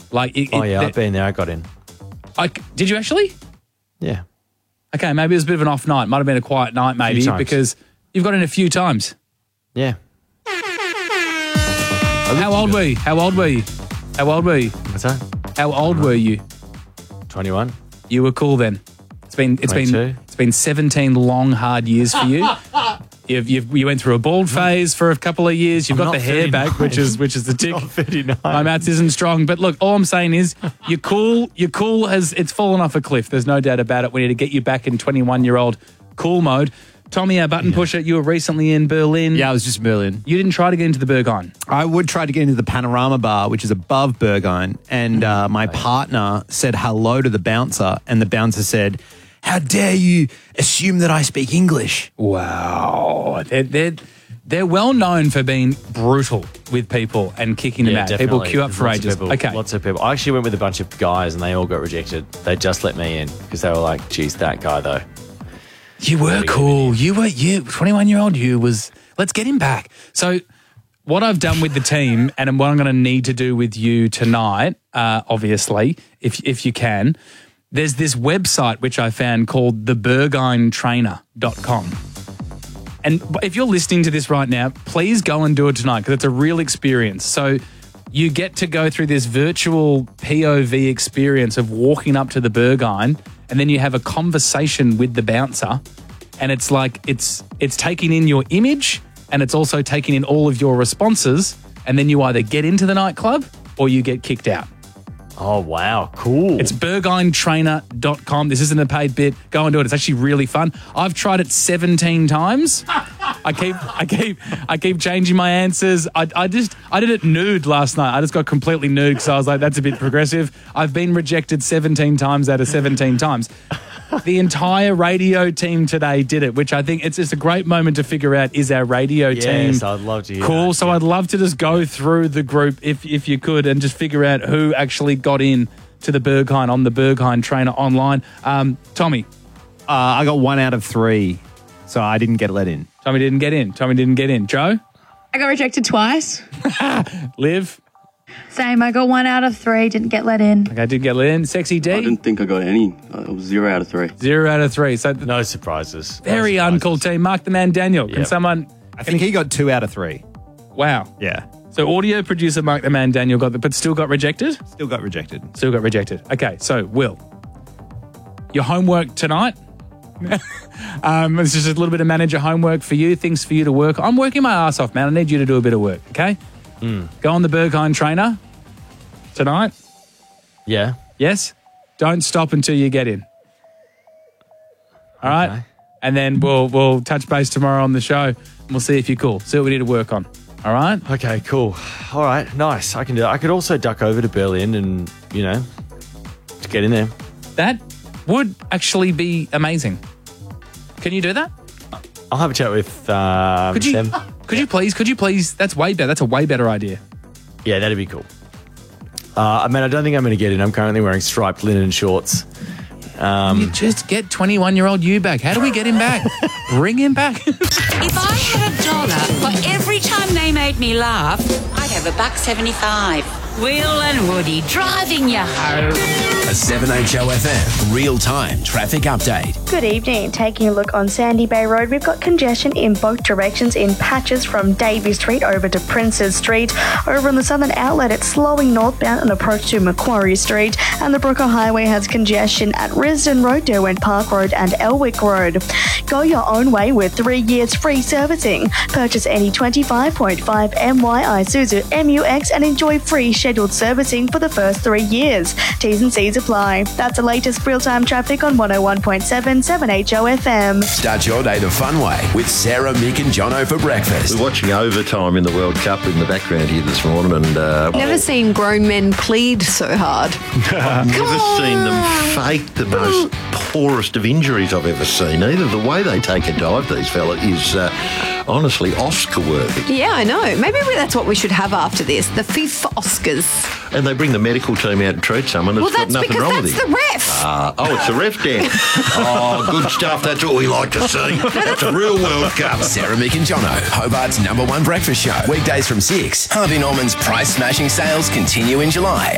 Like, I've been there. I got in. Did you actually? Yeah. Okay, maybe it was a bit of an off night. Might have been a quiet night, maybe, because you've got in a few times. Yeah. How old were you? What's that? How old were you? 21. You were cool then. It's been 17 long, hard years for you. You went through a bald phase for a couple of years. You've got the hair 39. back, which is the tick. I'm not 39. My maths isn't strong, but look, all I'm saying is you're cool. You're cool. It's fallen off a cliff. There's no doubt about it. We need to get you back in 21-year-old cool mode. Tommy, our button pusher, you were recently in Berlin. Yeah, I was just in Berlin. You didn't try to get into the Berghain. I would try to get into the Panorama Bar, which is above Berghain, and my partner said hello to the bouncer, and the bouncer said, "How dare you assume that I speak English?" Wow. They're well known for being brutal with people and kicking them out. Definitely. People queue up for Lots ages. of people, Okay. Lots of people. I actually went with a bunch of guys and they all got rejected. They just let me in because they were like, geez, that guy though. You were cool. 21-year-old you was, let's get him back. So what I've done with the team and what I'm going to need to do with you tonight, obviously, if you can, there's this website which I found called theberghaintrainer.com. And if you're listening to this right now, please go and do it tonight because it's a real experience. So you get to go through this virtual POV experience of walking up to the Berghain, and then you have a conversation with the bouncer, and it's like it's taking in your image and it's also taking in all of your responses, and then you either get into the nightclub or you get kicked out. Oh, wow. Cool. It's berghaintrainer.com. This isn't a paid bit. Go and do it. It's actually really fun. I've tried it 17 times. I keep changing my answers. I did it nude last night. I just got completely nude because I was like, that's a bit progressive. I've been rejected 17 times out of 17 times. The entire radio team today did it, which I think it's just a great moment to figure out, is our radio team Yes, I'd love to hear cool? that. So I'd love to just go through the group if you could and just figure out who actually got in to the Berghain on the Berghain Trainer online. Tommy. I got 1 out of 3, so I didn't get let in. Tommy didn't get in. Joe? I got rejected twice. Liv? Same. I got 1 out of 3. Didn't get let in. Okay, didn't get let in. Sexy D? I didn't think I got any. It was 0 out of 3. 0 out of 3. So No surprises. very uncool team. Mark the Man Daniel. Can Yep. someone... I think he got 2 out of 3. Wow. Yeah. So audio producer Mark the Man Daniel but still got rejected? Still got rejected. Still got rejected. Okay, so Will, your homework tonight. It's just a little bit of manager homework for you, things for you to work. I'm working my ass off, man. I need you to do a bit of work, okay? Go on the Berghain Trainer tonight. Yeah. Yes? Don't stop until you get in. All right? Okay. And then we'll touch base tomorrow on the show and we'll see if you're cool. See what we need to work on. All right? Okay, cool. All right, nice. I can do that. I could also duck over to Berlin and, to get in there. That would actually be amazing. Can you do that? I'll have a chat with Could you? Sam. Could you please? That's way better. That's a way better idea. Yeah, that'd be cool. I don't think I'm going to get in. I'm currently wearing striped linen shorts. You just get 21-year-old you back. How do we get him back? Bring him back. If I had $1 for every time they made me laugh, I'd have $1.75. Will and Woody driving you home. A 7HOFM real-time traffic update. Good evening. Taking a look on Sandy Bay Road, we've got congestion in both directions in patches from Davey Street over to Princes Street. Over on the southern outlet, it's slowing northbound on approach to Macquarie Street, and the Brooker Highway has congestion at Risdon Road, Derwent Park Road and Elwick Road. Go your own way with 3 years free servicing. Purchase any 25.5 MY Isuzu MUX and enjoy free scheduled servicing for the first 3 years. T's and C's apply. That's the latest real-time traffic on 101.7 7HOFM. Start your day the fun way with Sarah, Mick and Jono for breakfast. We're watching overtime in the World Cup in the background here this morning, and Never seen grown men plead so hard. I've never seen them fake the most poorest of injuries I've ever seen either. The way they take a dive, these fellas, is honestly Oscar-worthy. Yeah, I know. Maybe that's what we should have after this, the FIFA Oscars. And they bring the medical team out and treat someone that's got nothing wrong with him. Well, that's because that's the ref. It's the ref, Dan. Oh, good stuff. That's what we like to see. That's a real World Cup. Sarah, Mick and Jono, Hobart's #1 breakfast show. Weekdays from 6. Harvey Norman's price-smashing sales continue in July.